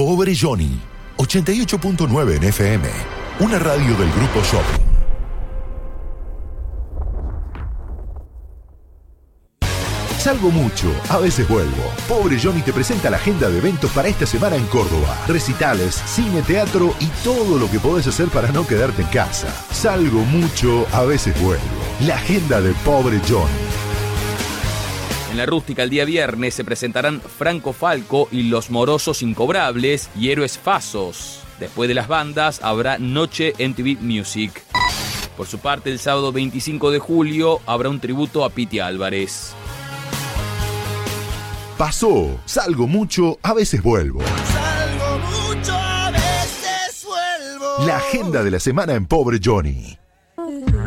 Pobre Johnny, 88.9 en FM, una radio del Grupo Shopping. Salgo mucho, a veces vuelvo. Pobre Johnny te presenta la agenda de eventos para esta semana en Córdoba. Recitales, cine, teatro y todo lo que podés hacer para no quedarte en casa. Salgo mucho, a veces vuelvo. La agenda de Pobre Johnny. En la Rústica el día viernes se presentarán Franco Falco y Los Morosos Incobrables y Héroes Fasos. Después de las bandas habrá Noche MTV Music. Por su parte, el sábado 25 de julio habrá un tributo a Piti Álvarez. Pasó, salgo mucho, a veces vuelvo. Salgo mucho, a veces vuelvo. La agenda de la semana en Pobre Johnny.